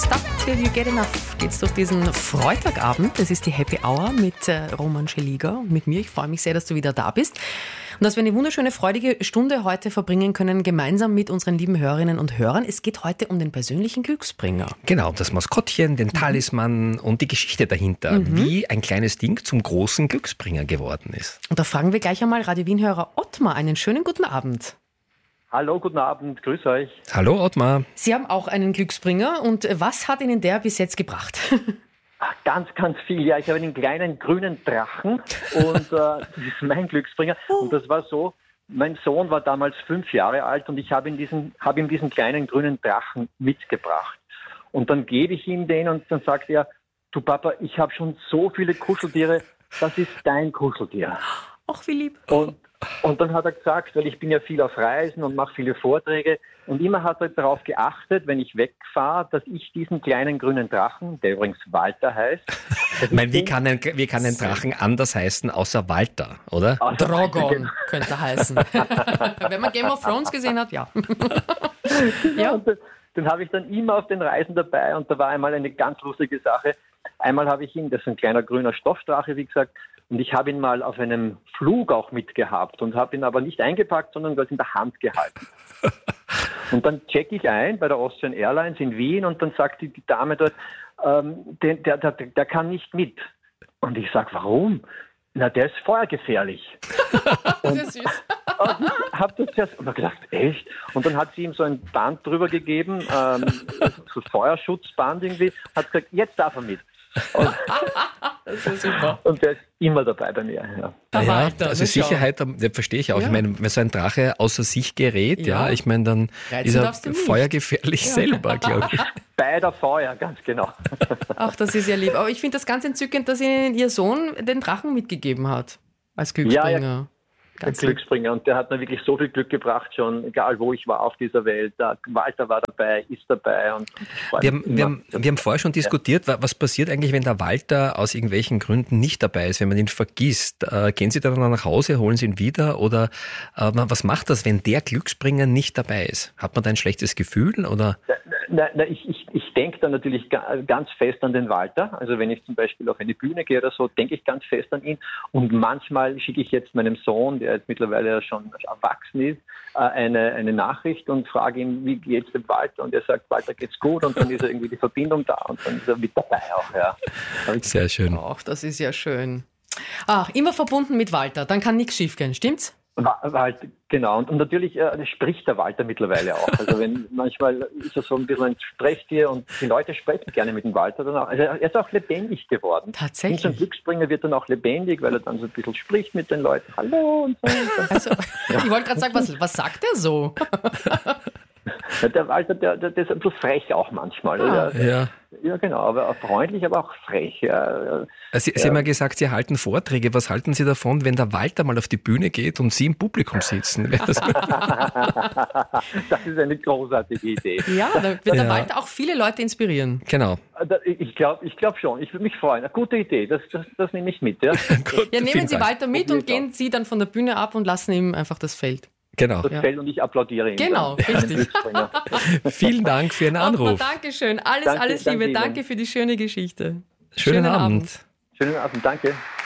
Stop Till You Get Enough geht's durch diesen Freitagabend. Das ist die Happy Hour mit Roman Scheliger und mit mir. Ich freue mich sehr, dass du wieder da bist und dass wir eine wunderschöne, freudige Stunde heute verbringen können, gemeinsam mit unseren lieben Hörerinnen und Hörern. Es geht heute um den persönlichen Glücksbringer. Genau, das Maskottchen, den Talisman und die Geschichte dahinter, wie ein kleines Ding zum großen Glücksbringer geworden ist. Und da fragen wir gleich einmal Radio Wien-Hörer Ottmar. Einen schönen guten Abend. Hallo, guten Abend, grüß euch. Hallo Ottmar. Sie haben auch einen Glücksbringer und was hat Ihnen der bis jetzt gebracht? Ganz viel, ja. Ich habe einen kleinen grünen Drachen und das ist mein Glücksbringer. Und das war so, mein Sohn war damals 5 Jahre alt und ich habe ihm diesen kleinen grünen Drachen mitgebracht. Und dann gebe ich ihm den und dann sagt er, du Papa, ich habe schon so viele Kuscheltiere, das ist dein Kuscheltier. Ach, wie lieb. Und dann hat er gesagt, weil ich bin ja viel auf Reisen und mache viele Vorträge und immer hat er darauf geachtet, wenn ich wegfahre, dass ich diesen kleinen grünen Drachen, der übrigens Walter heißt. Ich meine, wie kann ein Drachen anders heißen außer Walter, oder? Drogon könnte heißen. Wenn man Game of Thrones gesehen hat, ja. Ja. Den habe ich dann immer auf den Reisen dabei und da war einmal eine ganz lustige Sache. Einmal habe ich ihn, das ist ein kleiner grüner Stoffdrache, wie gesagt, und ich habe ihn mal auf einem Flug auch mitgehabt und habe ihn aber nicht eingepackt, sondern das in der Hand gehalten. Und dann checke ich ein bei der Austrian Airlines in Wien und dann sagt die Dame dort, der kann nicht mit. Und ich sage, warum? Na, der ist feuergefährlich. Das ist süß. Und hab das zuerst gedacht, echt? Und dann hat sie ihm so ein Band drüber gegeben, so Feuerschutzband irgendwie, hat gesagt, jetzt darf er mit. Das ist super. Und der ist immer dabei bei mir. Ja, Walter, also Sicherheit, das verstehe ich auch. Ja. Ich meine, wenn so ein Drache außer sich gerät, ich meine, dann ist er feuergefährlich selber, glaube ich. Bei der Feuer, ganz genau. Ach, das ist ja lieb. Aber ich finde das ganz entzückend, dass Ihnen Ihr Sohn den Drachen mitgegeben hat als Glücksbringer. Ja. Der Glücksbringer und der hat mir wirklich so viel Glück gebracht schon, egal wo ich war auf dieser Welt. Walter war dabei, ist dabei. Und wir haben vorher schon diskutiert, was passiert eigentlich, wenn der Walter aus irgendwelchen Gründen nicht dabei ist, wenn man ihn vergisst? Gehen Sie dann nach Hause, holen Sie ihn wieder oder was macht das, wenn der Glücksbringer nicht dabei ist? Hat man da ein schlechtes Gefühl oder? Ich denke dann natürlich ganz fest an den Walter. Also wenn ich zum Beispiel auf eine Bühne gehe oder so, denke ich ganz fest an ihn. Und manchmal schicke ich jetzt meinem Sohn, der jetzt mittlerweile schon erwachsen ist, eine Nachricht und frage ihn, wie geht's dem Walter? Und er sagt, Walter geht's gut und dann ist irgendwie die Verbindung da und dann ist er mit dabei auch. Ja. Sehr schön. Ach, das ist ja schön. Ach, immer verbunden mit Walter, dann kann nichts schiefgehen, stimmt's? Walter, genau. Und natürlich spricht der Walter mittlerweile auch. Also manchmal ist er so ein bisschen ein Sprechtier und die Leute sprechen gerne mit dem Walter dann auch. Also er ist auch lebendig geworden. Tatsächlich. Und so ein Glücksbringer wird dann auch lebendig, weil er dann so ein bisschen spricht mit den Leuten. Hallo und so. Also, ich wollte gerade sagen, was sagt er so? Ja, der Walter, der ist ein bisschen frech auch manchmal. Ja, genau, aber freundlich, aber auch frech. Ja. Sie haben ja gesagt, Sie halten Vorträge. Was halten Sie davon, wenn der Walter mal auf die Bühne geht und Sie im Publikum sitzen? Das ist eine großartige Idee. Ja, da wird der Walter auch viele Leute inspirieren. Genau. Ich glaub schon. Ich würde mich freuen. Eine gute Idee. Das nehme ich mit. Ja, nehmen Sie Walter mit und gehen Sie dann von der Bühne ab und lassen ihm einfach das Feld. Genau. Das Feld und ich applaudiere ihm. Genau, richtig. Vielen Dank für Ihren Anruf. Dankeschön. Alles Liebe. Danke für die schöne Geschichte. Schönen Abend. Schönen Abend, danke.